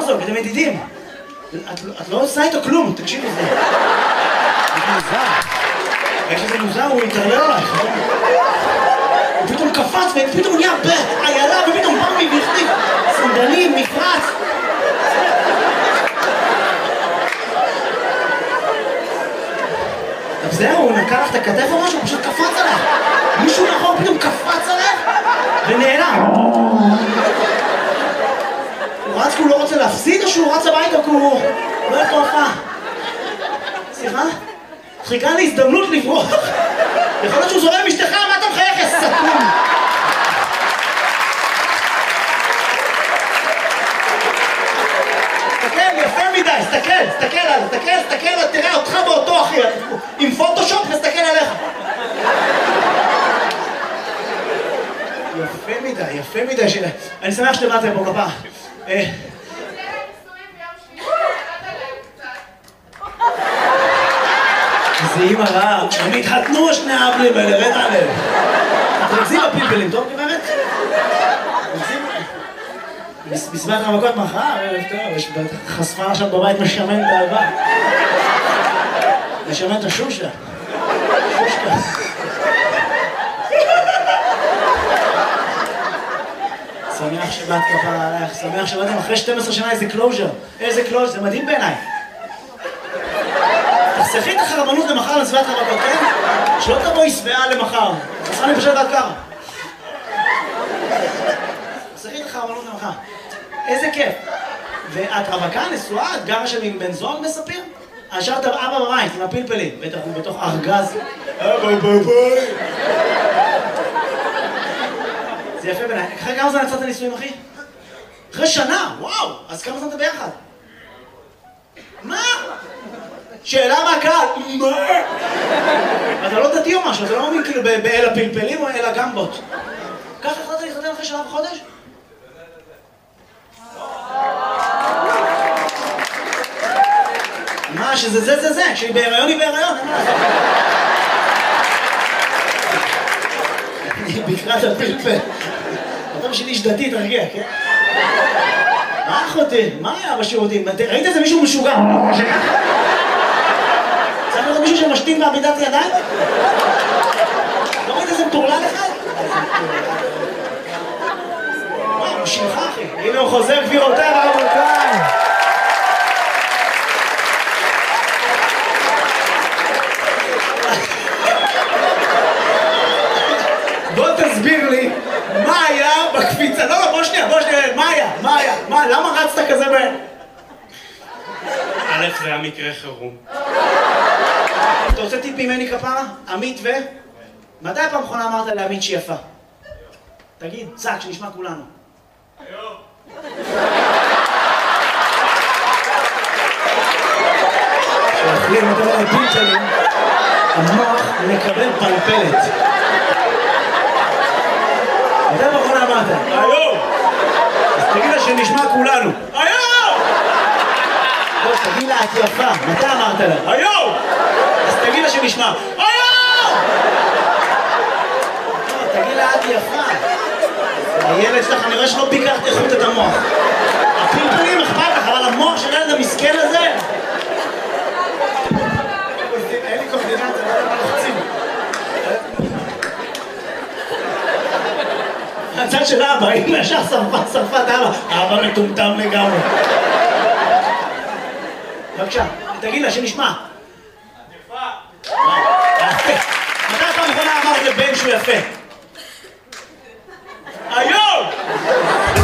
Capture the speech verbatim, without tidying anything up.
צחוק, אתם ידידים. את לא עושה איתו כלום, תקשיבי לזה. זה מוזר. איך שזה מוזר, הוא יתערלל עלייך. הוא פתאום קפץ, ופתאום נהיה איילה, ופתאום בא מי והחליף. סנדלים, מפרץ. אז זהו, הוא נקע לך את הכתף או משהו, הוא פשוט קפץ עליך. מישהו נכון פתאום קפץ עליך, ונעלם. הוא רץ כי הוא לא רוצה להפסיד, או שהוא רץ הביתה כי הוא לא הולך להופעה? סליחה? חיכה לי הזדמנות לברוח. יכול להיות שהוא זורם אשתך, מה אתה מחייך, יא סתום? תסתכל, יפה מדי, תסתכל, תסתכל עליו, תסתכל, תסתכל, תראה אותך באותו אחי, עם פוטושופ ותסתכל עליך. יפה מדי, יפה מדי, אני שמח שבאתם פה כפרה. זה אימא רעה, הם התחתנו שני האבלים האלה, רד עליהם. תרצים בפלפלים, טוב גברת? בסביבת המכות מחר, יש חשפה עכשיו בבית משמן באהבה. משמן את השושה. שושקה. שמח שבאת כפרה עלייך, שמח שבאתם אחרי שתים עשרה שנה איזה קלוז'ר. איזה קלוז'ר, זה מדהים בעיניי. תחסכי את החרבנות למחר לסביבת המכות, כן? שלא תבואי שבעה למחר. חסרה לי פשוט עד ככה. תחסכי את החרבנות למחר. איזה כיף. ואת רווקה, נשואה, את גרה שם עם בן זוג מספיר? השארת אבא בבית עם הפלפלים, בטח הוא בתוך ארגז. אבא בבית. זה יפה בעיניי. אחרי כמה זמן יצאת נישואים, אחי? אחרי שנה, וואו! אז כמה זמן אתה ביחד? מה? שאלה מהקהל, מה? אתה לא דתי או משהו, אתה לא מאמין כאילו באל הפלפלים או אל הגמבות. ככה החלטת להתחתן אחרי שנה וחודש? מה, שזה זה זה זה, כשהיא בהיריון היא בהיריון, אין מה לעשות. אני בקרת הפלפל. אתה בשביל איש דתי, תרגיע, כן? מה אחותי? מה היה בשירותים? ראית איזה מישהו משוגע? צריך לראות מישהו שמשתין בעמידת ידיים? לא ראית איזה מטורלל אחד? וואי, הוא שלך אחי. הנה הוא חוזר גבירותיי ורבותיי. בוא תסביר לי מה היה בקפיצה. לא, לא, בוא שנייה, בוא שנייה. מה היה? מה היה? מה? למה רצת כזה ב... א', זה היה מקרה חירום. אתה רוצה טיפ ממני כפרה? עמית ו... מתי הפעם האחרונה אמרת לעמית שהיא יפה? תגיד, צק, שנשמע כולנו. היום. כשאוכלים יותר מדי פלפלים, המוח מקבל פלפלת. מתי הפעם האחרונה אמרת? היום! אז תגיד לה שנשמע כולנו. היום! לא, תגיד לה, את יפה. מתי אמרת לה? היום! אז תגיד לה שנשמע. היום! לא, תגיד לה, את יפה. הילד שלך, אני רואה שלא ביקרת איכות את המוח. הפלפלים אכפת לך, אבל המוח של הילד המסכן הזה... אין לי קורדינציה, לא יודע מה לחצים. הצד של אבא, אם ישר שרפת, שרפת אבא. אבא מטומטם לגמרי. בבקשה, תגיד לה שנשמע. יפה. מתי פעם אחרונה אמרת לבן שהוא יפה?